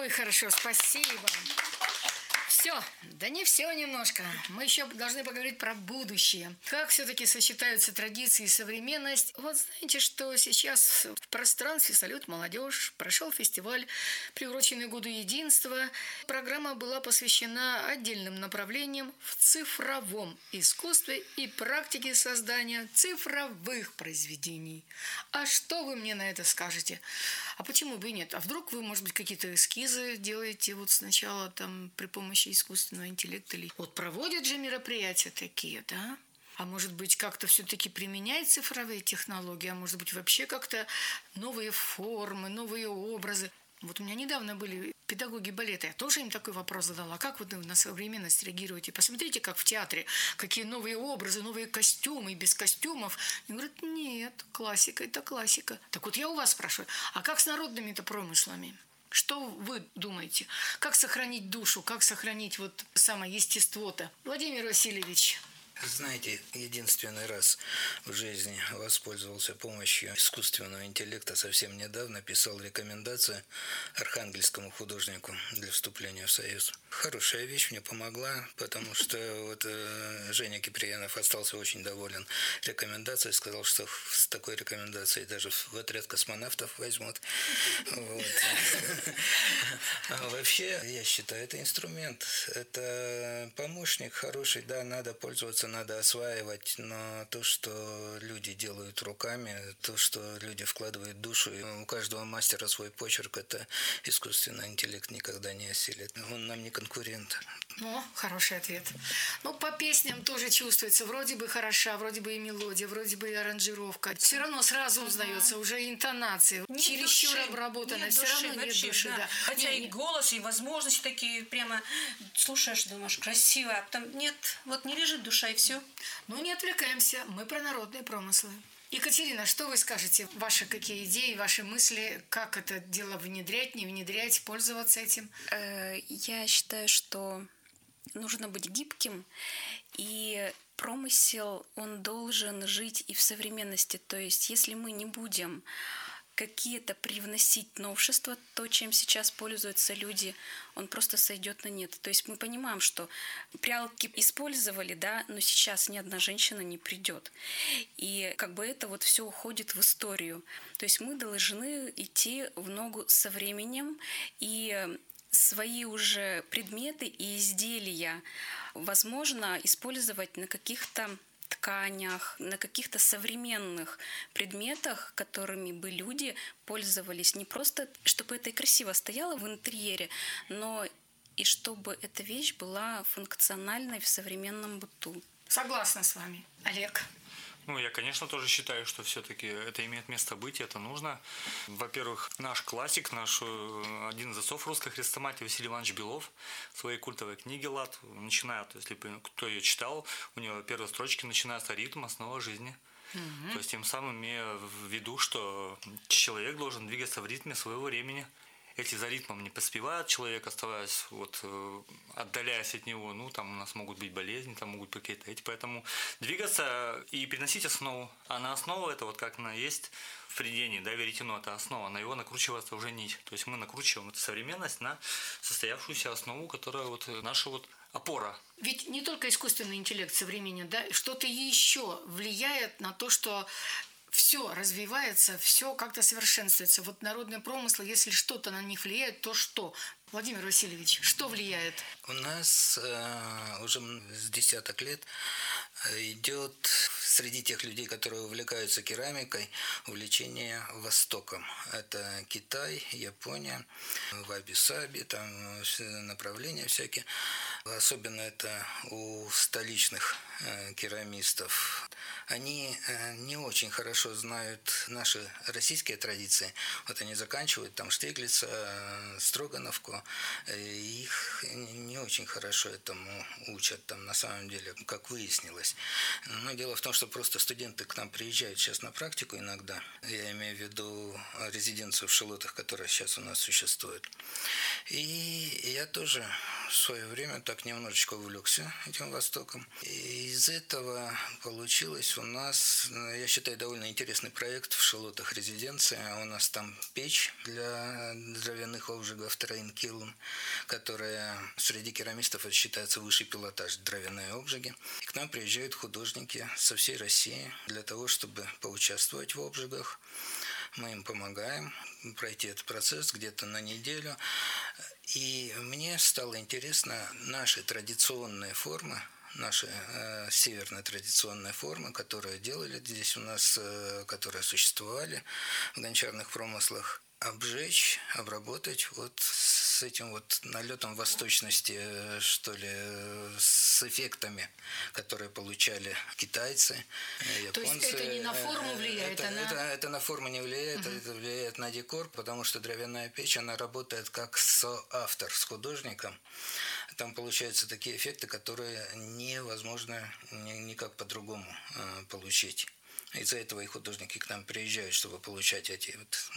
Ой, хорошо, спасибо. Все, да не все немножко. Мы еще должны поговорить про будущее. Как все-таки сочетаются традиции и современность? Вот знаете, что сейчас в пространстве «Салют, молодежь» прошел фестиваль, приуроченный Году Единства. Программа была посвящена отдельным направлениям в цифровом искусстве и практике создания цифровых произведений. А что вы мне на это скажете? А почему бы и нет? А вдруг вы, может быть, какие-то эскизы делаете вот сначала там при помощи искусственного интеллекта? Или вот проводят же мероприятия такие, да? А может быть, как-то все-таки применяют цифровые технологии? А может быть, вообще как-то новые формы, новые образы? Вот у меня недавно были педагоги балета. Я тоже им такой вопрос задала. Как вы на современность реагируете? Посмотрите, как в театре. Какие новые образы, новые костюмы, без костюмов. И говорят, нет, классика – это классика. Так вот я у вас спрашиваю, а как с народными-то промыслами? Что вы думаете? Как сохранить душу? Как сохранить вот самое естество-то? Владимир Васильевич. Знаете, единственный раз в жизни воспользовался помощью искусственного интеллекта совсем недавно, писал рекомендацию архангельскому художнику для вступления в Союз. Хорошая вещь, мне помогла, потому что вот Женя Киприянов остался очень доволен рекомендацией, сказал, что с такой рекомендацией даже в отряд космонавтов возьмут. Вообще, я считаю, это инструмент, это помощник хороший, да, надо пользоваться, надо осваивать, но то, что люди делают руками, то, что люди вкладывают душу, и у каждого мастера свой почерк, это искусственный интеллект никогда не осилит. Он нам не конкурент. О, хороший ответ. Ну, по песням тоже чувствуется, вроде бы хороша, вроде бы и мелодия, вроде бы и аранжировка. Все равно сразу узнается уже интонации. Чересчур обработано, все равно нет души. Да. Хотя и голос, и возможности такие, прямо слушаешь, думаешь, красиво, а потом нет, вот не лежит душа, и все. Ну, не отвлекаемся, мы про народные промыслы. Екатерина, что вы скажете? Ваши какие идеи, ваши мысли, как это дело внедрять, не внедрять, пользоваться этим? Я считаю, что нужно быть гибким, и промысел, он должен жить и в современности. То есть, если мы не будем какие-то привносить новшества, то, чем сейчас пользуются люди, он просто сойдет на нет. То есть мы понимаем, что прялки использовали, да, но сейчас ни одна женщина не придет. И как бы это вот все уходит в историю. То есть мы должны идти в ногу со временем, и свои уже предметы и изделия возможно использовать на каких-то тканях, на каких-то современных предметах, которыми бы люди пользовались. Не просто, чтобы это и красиво стояло в интерьере, но и чтобы эта вещь была функциональной в современном быту. Согласна с вами. Олег? Ну, я, конечно, тоже считаю, что все-таки это имеет место быть, это нужно. Во-первых, наш классик, один из отцов русской хрестоматии Василий Иванович Белов в своей культовой книге «Лад» начинает, если кто ее читал, у него первые строчки начинаются «Ритм – основа жизни». То есть тем самым имея в виду, что человек должен двигаться в ритме своего времени. Если за ритмом не поспевает человек, оставаясь, отдаляясь от него, там у нас могут быть болезни, там могут быть какие-то эти. Поэтому двигаться и приносить основу. А на основу это как она есть в приведении, да, веретено – это основа, на его накручивается уже нить. То есть мы накручиваем эту современность на состоявшуюся основу, которая наша опора. Ведь не только искусственный интеллект современен, да, что-то еще влияет на то, что все развивается, все как-то совершенствуется. Вот народные промыслы, если что-то на них влияет, то что? Владимир Васильевич, что влияет? У нас уже с десяток лет идет среди тех людей, которые увлекаются керамикой, увлечение Востоком. Это Китай, Япония, ваби-саби, там направления всякие. Особенно это у столичных керамистов. Они не очень хорошо знают наши российские традиции. Вот они заканчивают там Штиглица, Строгановку, и их не очень хорошо этому учат там на самом деле, как выяснилось. Но дело в том, что просто студенты к нам приезжают сейчас на практику иногда. Я имею в виду резиденцию в Шелотах, которая сейчас у нас существует. И я тоже в свое время так немножечко увлекся этим Востоком. И из этого получилось у нас, я считаю, довольно интересный проект в Шелотах резиденция. У нас там печь для дровяных обжигов Трейн-Килн, которая среди керамистов это считается высший пилотаж дровяные обжиги. И к нам приезжают художники со всей России для того, чтобы поучаствовать в обжигах. Мы им помогаем пройти этот процесс где-то на неделю. И мне стало интересно наши традиционные формы, наши северные традиционные формы, которые делали здесь у нас, которые существовали в гончарных промыслах, обжечь, обработать вот с этим вот налетом восточности, что ли, с эффектами, которые получали китайцы, японцы. То есть это не на форму влияет, это на форму не влияет, это влияет на декор, потому что дровяная печь, она работает как соавтор с художником. Там получаются такие эффекты, которые невозможно никак по-другому получить. Из-за этого и художники к нам приезжают, чтобы получать эти вот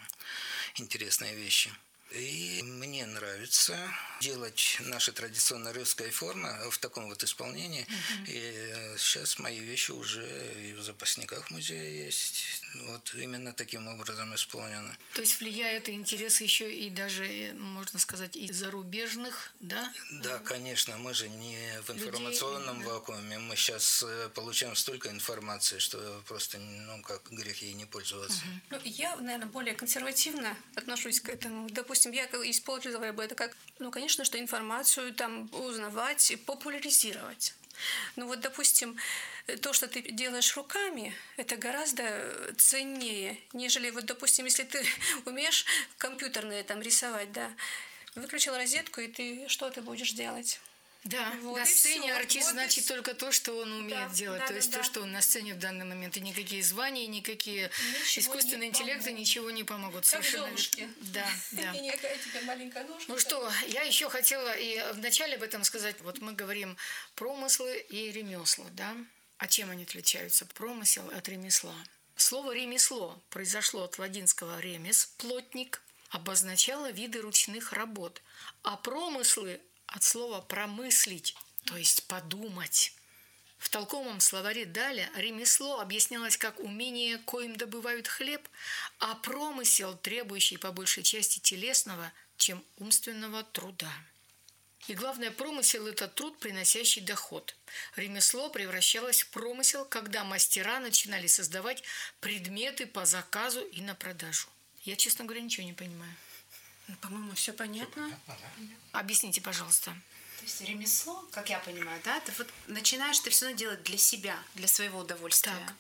интересные вещи. И мне нравится делать наши традиционные русские формы в таком вот исполнении. И сейчас мои вещи уже и в запасниках музея есть. Вот именно таким образом исполнены. То есть влияет и интерес еще и даже, можно сказать, и зарубежных, да? Да, конечно. Мы же не в информационном вакууме. Мы сейчас получаем столько информации, что просто, как грех ей не пользоваться. Ну, я, наверное, более консервативно отношусь к этому. Допустим, я использовала бы это как, конечно, что информацию там узнавать и популяризировать. Ну вот, допустим, то, что ты делаешь руками, это гораздо ценнее, нежели, вот, допустим, если ты умеешь компьютерные там рисовать, да, выключил розетку, и что ты будешь делать? Да, Вот на и сцене всё, артист вот и значит всё. только то, что он умеет делать, то есть то, да. что он на сцене в данный момент, и никакие звания, никакие Ничего искусственные не интеллекты помогут. ничего не помогут. Как Совершенно золушки. верно. Да, да. И некая тебе маленькая ножка. Ну что, я еще хотела и вначале об этом сказать. Вот мы говорим промыслы и ремесла, да? А чем они отличаются? Промысел от ремесла. Слово «ремесло» произошло от латинского «ремес» – плотник, обозначало виды ручных работ, а промыслы от слова «промыслить», то есть подумать. В толковом словаре Даля ремесло объяснялось как умение, коим добывают хлеб, а промысел, требующий по большей части телесного, чем умственного труда. И главное, промысел – это труд, приносящий доход. Ремесло превращалось в промысел, когда мастера начинали создавать предметы по заказу и на продажу. Я, честно говоря, ничего не понимаю. По-моему, все понятно. Объясните, пожалуйста. То есть ремесло, как я понимаю, да, ты вот начинаешь ты все равно делать для себя, для своего удовольствия. Так.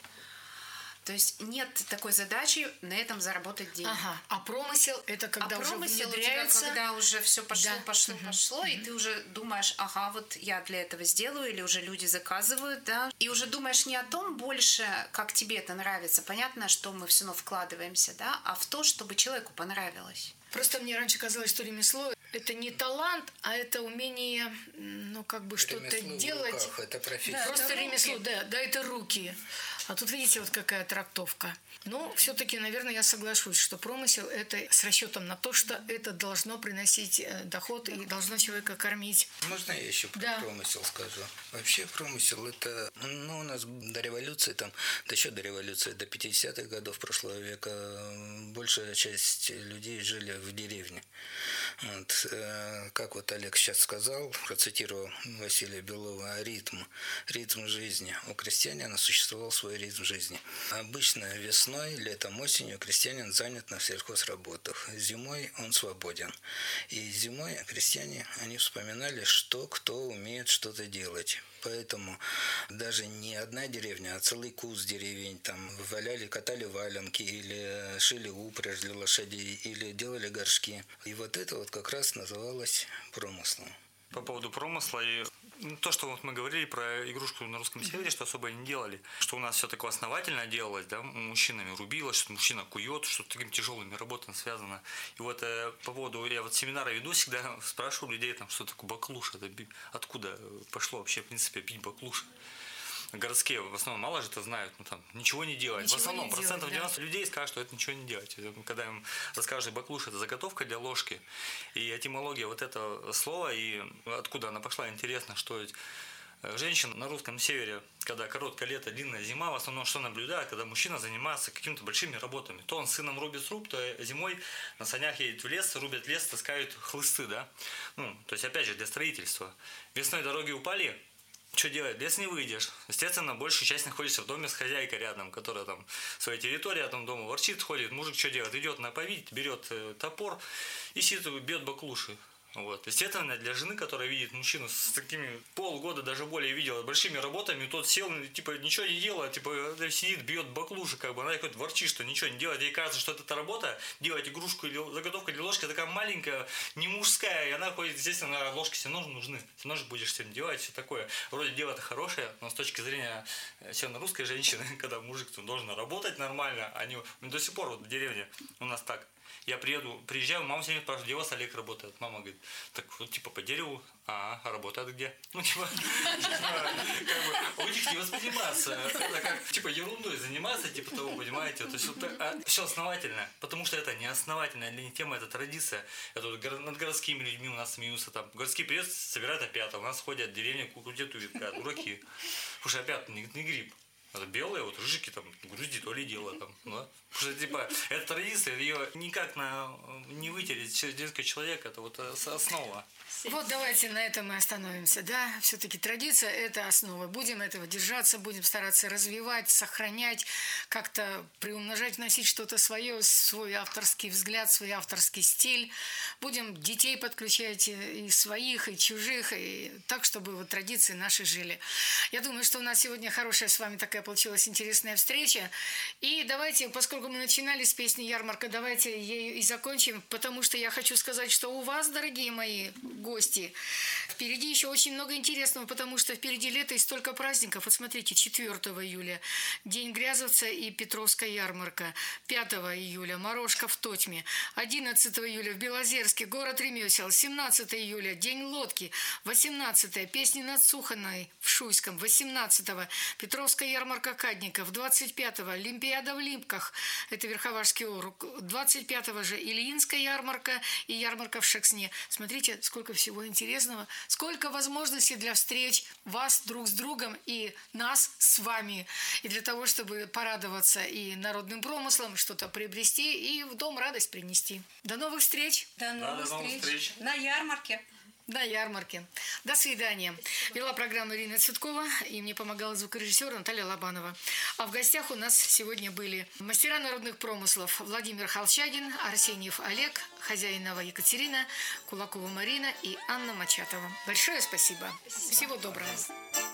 То есть нет такой задачи на этом заработать деньги. Ага. А промысел – это когда уже промысел у тебя, внедряется… когда уже все пошло, Да. пошло, и ты уже думаешь, ага, вот я для этого сделаю, или уже люди заказывают, да, и уже думаешь не о том больше, как тебе это нравится, понятно, что мы все равно вкладываемся, да, а в то, чтобы человеку понравилось. Просто мне раньше казалось, что ремесло – это не талант, а это умение, что-то Ремесло в делать. руках, это профессия. Просто ремесло, да, это руки. А тут, видите, вот какая трактовка. Но все-таки, наверное, я соглашусь, что промысел – это с расчетом на то, что это должно приносить доход и должно человека кормить. Можно я еще про промысел скажу? Вообще промысел – это, у нас до революции, еще до революции, до 50-х годов прошлого века, большая часть людей жили в деревне. Вот, как вот Олег сейчас сказал, процитировал Василия Белова, ритм жизни. У крестьянина существовал свой ритм жизни. Обычно весной, летом, осенью крестьянин занят на сельхозработах. Зимой он свободен. И зимой крестьяне, они вспоминали, что кто умеет что-то делать. Поэтому даже не одна деревня, а целый куст деревень там катали валенки или шили упряжь для лошадей или делали горшки. И вот это вот как раз называлось промыслом. По поводу промысла и то, что вот мы говорили про игрушку на русском севере, что особо и не делали, что у нас все такое основательно делалось, да, мужчинами рубилось, что мужчина кует, что такими тяжелыми работами связано. И вот по поводу, я вот семинары веду, всегда спрашиваю людей, что такое баклуш, откуда пошло вообще, в принципе, бить баклуши. Городские в основном мало же это знают, ничего не делать. Ничего в основном не процентов делать, 90 людей скажут, что это ничего не делать. Когда им расскажешь, баклуш – это заготовка для ложки. И этимология вот этого слова, и откуда она пошла, интересно, что женщин на русском севере, когда короткое лето, длинная зима, в основном что наблюдают, когда мужчина занимается какими-то большими работами. То он с сыном рубит сруб, то зимой на санях едет в лес, рубят лес, таскают хлысты, да. То есть, опять же, для строительства. Весной дороги упали, что делать? В лес не выйдешь. Естественно, большую часть находишься в доме с хозяйкой рядом, которая там своей территории, а там дома ворчит, ходит. Мужик что делает? Идет наповить, берет топор и сидит, бьет баклуши. Вот. Естественно, для жены, которая видит мужчину с такими полгода, даже более видела, большими работами, тот сел, типа, ничего не делает, типа, сидит, бьет баклуши, как бы, она хоть ворчит, что ничего не делает, ей кажется, что эта работа, делать игрушку или заготовку для ложки, такая маленькая, не мужская, и она ходит, естественно, ложки все равно нужны, все равно же будешь сегодня делать, все такое. Вроде дело-то хорошее, но с точки зрения северно-русской женщины, когда мужик должен работать нормально, они до сих пор вот в деревне у нас так. Я приезжаю, мама все время спрашивает, где у вас Олег работает? Мама говорит, так вот, типа, по дереву, а работает где? Типа, у них не восприниматься, как, типа, ерундой заниматься, типа того, понимаете? То есть, все основательно, потому что это не основательно, это не тема, это традиция. Это над городскими людьми у нас смеются, там, городские пресс собирают опята, у нас ходят в деревню, крутят увитка, дураки. Потому что опята не гриб. Это белые, вот рыжики там, грузди, то ли дело там, да? Потому что, типа, эта традиция, ее никак не вытереть через детского человека, это вот основа. Вот давайте на этом мы остановимся, да, все-таки традиция – это основа. Будем этого держаться, будем стараться развивать, сохранять, как-то приумножать, вносить что-то свое, свой авторский взгляд, свой авторский стиль. Будем детей подключать и своих, и чужих, и так, чтобы вот традиции наши жили. Я думаю, что у нас сегодня хорошая с вами такая получилась интересная встреча. И давайте, поскольку мы начинали с песни «Ярмарка», давайте ею и закончим, потому что я хочу сказать, что у вас, дорогие мои гости, впереди еще очень много интересного, потому что впереди лето и столько праздников. Вот смотрите, 4 июля День Грязовца и Петровская ярмарка, 5 июля Морошка в Тотьме, 11 июля в Белозерске город ремесел, 17 июля День лодки, 18 песни над Суханой в Шуйском, 18 Петровская ярмарка Кадников, 25 Олимпиада в Липках, это Верховашский округ, 25 же Ильинская ярмарка и ярмарка в Шексне. Смотрите, сколько всего интересного, сколько возможностей для встреч вас друг с другом и нас с вами. И для того, чтобы порадоваться и народным промыслом, что-то приобрести и в дом радость принести. До новых встреч! До новых встреч! На ярмарке! На ярмарке. До свидания. Вела программу Ирина Цветкова, и мне помогала звукорежиссер Наталья Лобанова. А в гостях у нас сегодня были мастера народных промыслов Владимир Холчагин, Арсеньев Олег, Хозяинова Екатерина, Кулакова Марина и Анна Мачатова. Большое спасибо. Всего доброго.